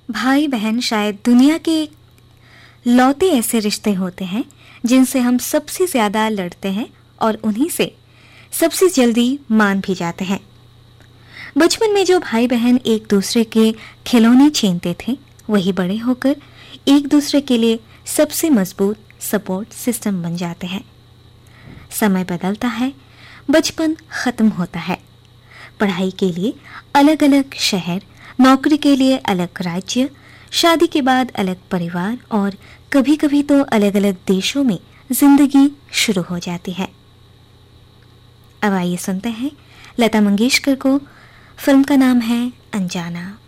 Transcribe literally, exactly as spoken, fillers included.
भाई बहन शायद दुनिया के लौते ऐसे रिश्ते होते हैं जिनसे हम सबसे ज्यादा लड़ते हैं और उन्हीं से सबसे जल्दी मान भी जाते हैं। बचपन में जो भाई बहन एक दूसरे के खिलौने छीनते थे, वही बड़े होकर एक दूसरे के लिए सबसे मजबूत सपोर्ट सिस्टम बन जाते हैं। समय बदलता है, बचपन खत्म होता है, पढ़ाई के लिए अलग अलग शहर, नौकरी के लिए अलग राज्य, शादी के बाद अलग परिवार और कभी कभी तो अलग अलग देशों में जिंदगी शुरू हो जाती है। अब आइए सुनते हैं लता मंगेशकर को। फिल्म का नाम है अनजाना।